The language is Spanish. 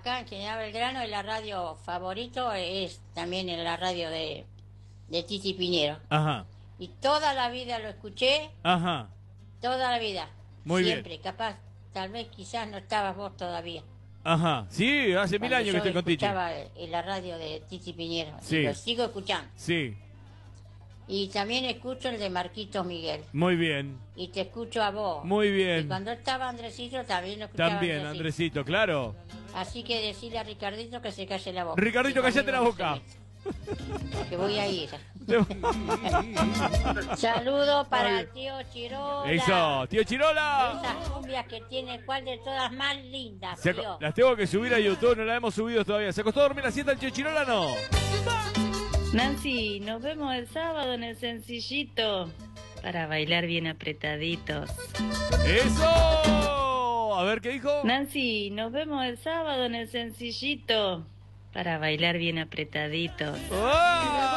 acá en General Belgrano es la radio favorito, es también en la radio de Titi Piñero. Ajá. Y toda la vida lo escuché, Ajá. toda la vida. Muy Siempre, bien. capaz, tal vez quizás no estabas vos todavía. Ajá. Sí, hace 1000 Cuando años que estoy con Titi. escuchaba en la radio de Titi Piñero. Sí. Y lo sigo escuchando. Sí. Y también escucho el de Marquitos Miguel. Muy bien. Y te escucho a vos. Muy Y bien. cuando estaba Andresito también lo escuchaba. También, Andresito, claro. Así que decirle a Ricardito que se calle la boca. Ricardito, Que cállate la conmigo boca. no se mete. Que voy a ir. Saludo para el tío Chirola. Eso, tío Chirola. Esas cumbias que tiene, ¿cuál de todas más lindas, tío? Las tengo que subir a YouTube, no las hemos subido todavía. ¿Se acostó a dormir la siesta el tío Chirola no? Nancy, nos vemos el sábado en el Sencillito para bailar bien apretaditos. ¡Eso! A ver, ¿qué dijo? Nancy, nos vemos el sábado en el Sencillito para bailar bien apretaditos. ¡Oh!